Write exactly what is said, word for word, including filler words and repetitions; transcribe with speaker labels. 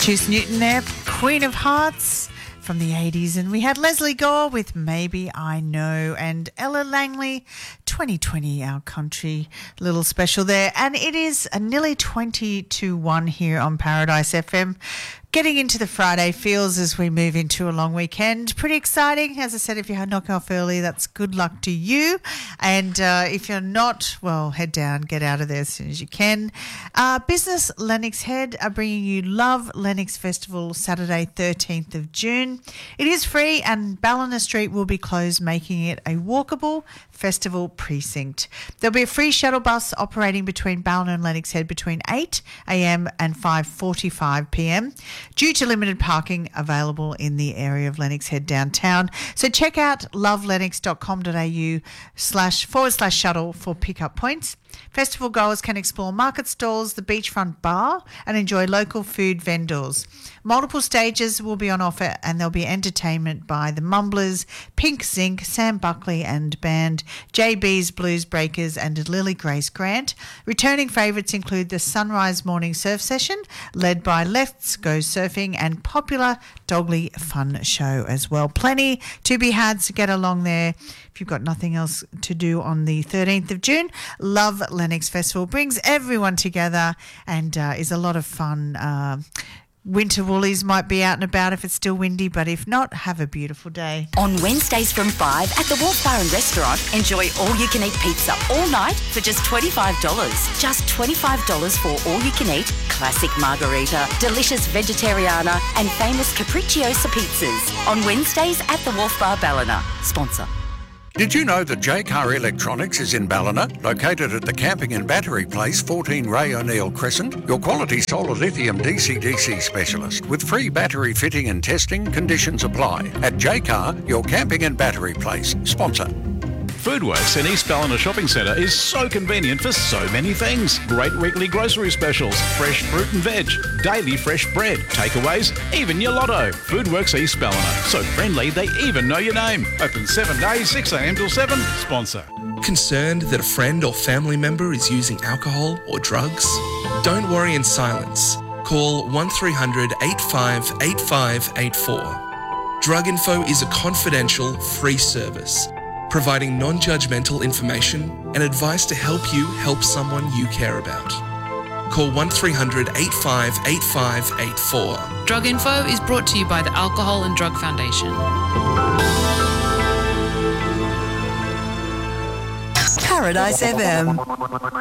Speaker 1: Toots Newton there, Queen of Hearts from the eighties. And we had Leslie Gore with Maybe I Know and Ella Langley, twenty twenty, our country little special there. And it is a nearly twenty to one here on Paradise F M. Getting into the Friday feels as we move into a long weekend. Pretty exciting. As I said, if you had knock off early, that's good luck to you. And uh, if you're not, well, head down, get out of there as soon as you can. Uh, Business Lennox Head are bringing you Love Lennox Festival Saturday, thirteenth of June. It is free and Ballina Street will be closed, making it a walkable festival precinct. There'll be a free shuttle bus operating between Ballina and Lennox Head between eight a.m. and five forty-five p.m. due to limited parking available in the area of Lennox Head downtown. So check out lovelennox.com.au slash forward slash shuttle for pickup points. Festival goers can explore market stalls, the beachfront bar, and enjoy local food vendors. Multiple stages will be on offer, and there'll be entertainment by the Mumblers, Pink Zinc, Sam Buckley and band, J B's Blues Breakers, and Lily Grace Grant. Returning favourites include the Sunrise Morning Surf Session, led by Let's Go Surfing, and popular Dogley Fun Show as well. Plenty to be had, so get along there. If you've got nothing else to do on the thirteenth of June, Love Lennox Festival brings everyone together and uh, is a lot of fun. Uh, winter woolies might be out and about if it's still windy, but if not, have a beautiful day.
Speaker 2: On Wednesdays from five at the Wharf Bar and Restaurant, enjoy all-you-can-eat pizza all night for just twenty-five dollars. Just twenty-five dollars for all-you-can-eat, classic margarita, delicious vegetariana and famous capricciosa pizzas. On Wednesdays at the Wharf Bar Ballina. Sponsor.
Speaker 3: Did you know that J-Car Electronics is in Ballina, located at the Camping and Battery Place, fourteen Ray O'Neill Crescent, your quality solar lithium D C D C specialist with free battery fitting and testing. Conditions apply. At J-Car, your Camping and Battery Place. Sponsor.
Speaker 4: Foodworks in East Ballina Shopping Centre is so convenient for so many things. Great weekly grocery specials, fresh fruit and veg, daily fresh bread, takeaways, even your lotto. Foodworks East Ballina. So friendly they even know your name. Open seven days, six a.m. till seven. Sponsor.
Speaker 5: Concerned that a friend or family member is using alcohol or drugs? Don't worry in silence. Call one three hundred eight five eight five eight four. Drug Info is a confidential, free service, providing non-judgmental information and advice to help you help someone you care about. Call one three hundred eight five eight five eight four.
Speaker 6: Drug Info is brought to you by the Alcohol and Drug Foundation.
Speaker 7: Paradise F M.